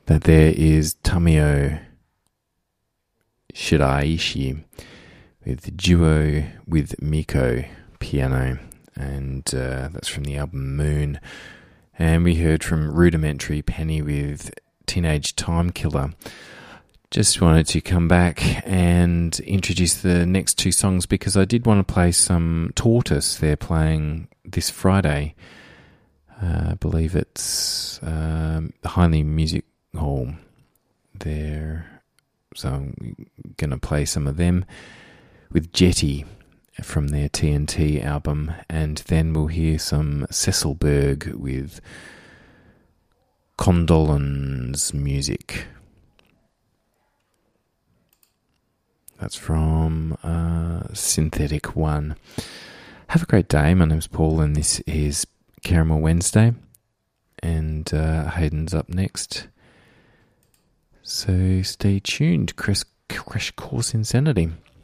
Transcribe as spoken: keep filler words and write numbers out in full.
That there is Tamio Shiraishi with duo with Miko piano, and uh, that's from the album Moon. And we heard from Rudimentary Penny with Teenage Time Killer. Just wanted to come back and introduce the next two songs because I did want to play some Tortoise. They're playing this Friday. Uh, I believe it's um, Hindley Music Hall there. So I'm going to play some of them with Jetty from their T N T album, and then we'll hear some Cecil Berg with Condolence Music. That's from uh, Synthetic One. Have a great day. My name's Paul, and this is Caramel Wednesday, and uh, Hayden's up next. So stay tuned. Crash, Crash Course Insanity.